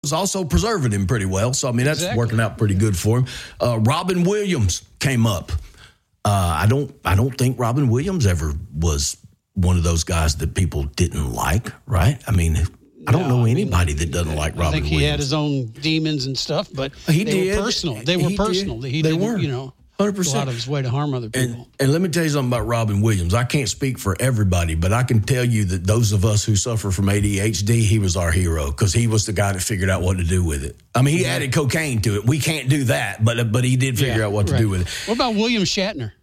is also preserving him pretty well. So, I mean, that's working out pretty good for him. Robin Williams came up. I don't think Robin Williams ever was one of those guys that people didn't like, right? I mean, I don't know anybody that doesn't like Robin Williams. I think he had his own demons and stuff, but they were personal. They were personal. He didn't, 100%. go out of his way to harm other people. And let me tell you something about Robin Williams. I can't speak for everybody, but I can tell you that those of us who suffer from ADHD, he was our hero because he was the guy that figured out what to do with it. I mean, he added cocaine to it. We can't do that, but he did figure out what to do with it. What about William Shatner?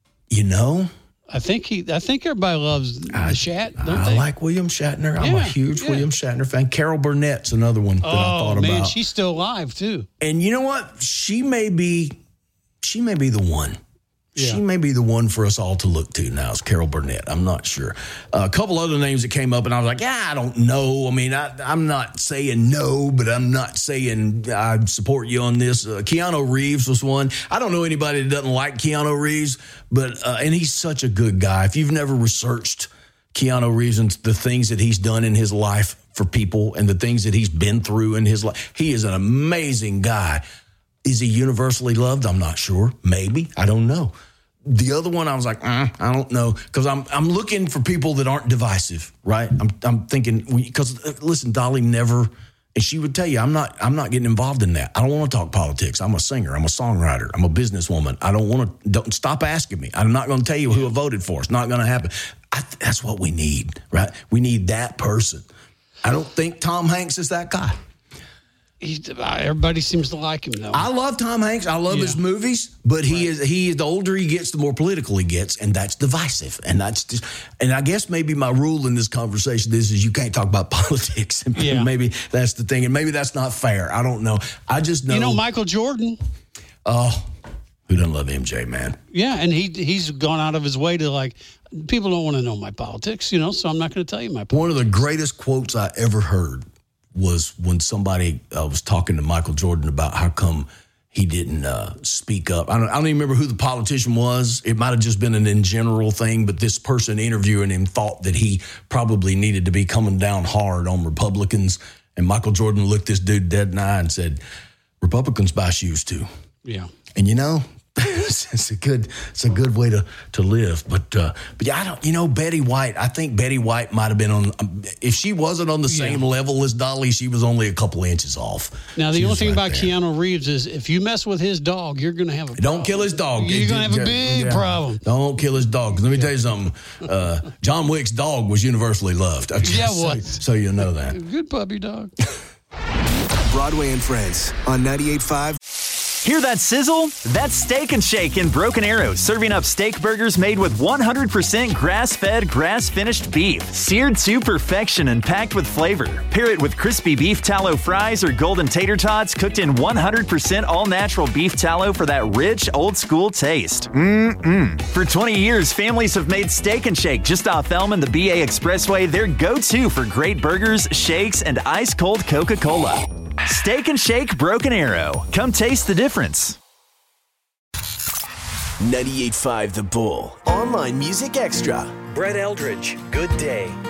I think everybody loves the Shat, don't they? I like William Shatner. I'm a huge William Shatner fan. Carol Burnett's another one that I thought about. Oh, man, she's still alive, too. And you know what? She may be the one. Yeah. She may be the one for us all to look to now is Carol Burnett. I'm not sure. A couple other names that came up, and I was like, I don't know. I mean, I'm not saying no, but I'm not saying I support you on this. Keanu Reeves was one. I don't know anybody that doesn't like Keanu Reeves, but and he's such a good guy. If you've never researched Keanu Reeves and the things that he's done in his life for people and the things that he's been through in his life, he is an amazing guy. Is he universally loved? I'm not sure. Maybe. I don't know. The other one, I was like, I don't know, because I'm looking for people that aren't divisive, right? I'm thinking, because listen, Dolly never, and she would tell you, I'm not getting involved in that. I don't want to talk politics. I'm a singer. I'm a songwriter. I'm a businesswoman. I don't stop asking me. I'm not going to tell you who I voted for. It's not going to happen. That's what we need, right? We need that person. I don't think Tom Hanks is that guy. Everybody seems to like him, though. I love Tom Hanks. I love his movies, but he is the older he gets, the more political he gets, and that's divisive. And that's just, and I guess maybe my rule in this conversation is you can't talk about politics. And maybe that's the thing, and maybe that's not fair. I don't know. I just know. Michael Jordan. Oh, who doesn't love MJ, man? Yeah, and he's gone out of his way to people don't want to know my politics, so I'm not going to tell you my politics. One of the greatest quotes I ever heard was when somebody was talking to Michael Jordan about how come he didn't speak up. I don't even remember who the politician was. It might have just been an in general thing, but this person interviewing him thought that he probably needed to be coming down hard on Republicans. And Michael Jordan looked this dude dead in the eye and said, Republicans buy shoes too. Yeah. And it's a good way to live. But yeah, I don't, Betty White, I think Betty White might have been on, if she wasn't on the same level as Dolly, she was only a couple inches off. Now, the only thing about Keanu Reeves is if you mess with his dog, you're going to have a problem. Don't kill his dog. You're going to have a big problem. Don't kill his dog. Let me tell you something. John Wick's dog was universally loved. So you know that. Good puppy dog. Broadway and Friends on 98.5. Hear that sizzle? That's Steak and Shake in Broken Arrow, serving up steak burgers made with 100% grass-fed, grass-finished beef, seared to perfection and packed with flavor. Pair it with crispy beef tallow fries or golden tater tots cooked in 100% all-natural beef tallow for that rich, old-school taste. For 20 years, families have made Steak and Shake just off Elm and the BA Expressway their go-to for great burgers, shakes, and ice-cold Coca-Cola. Steak and Shake Broken Arrow. Come taste the difference. 98.5 The Bull. Online Music Extra. Brett Eldridge, Good Day.